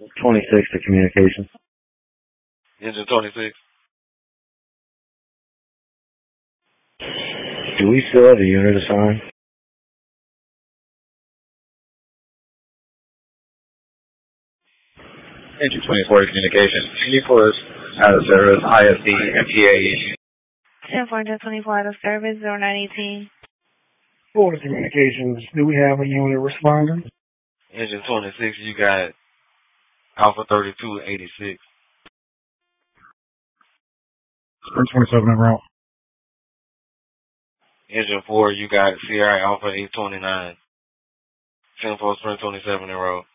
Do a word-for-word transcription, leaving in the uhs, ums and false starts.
twenty-six to communications. Engine twenty-six. Do we still have a unit assigned? Engine twenty-four to communications. twenty-four out of service, I S D, M P A issue. ten four, ten twenty-four out of service, zero nine eighteen. four to communications. Do we have a unit responding? Engine twenty-six, you got Alpha thirty-two eighty-six. Sprint twenty-seven en route. Engine four, you got Sierra Alpha eight twenty-nine. ten four Sprint twenty-seven in row.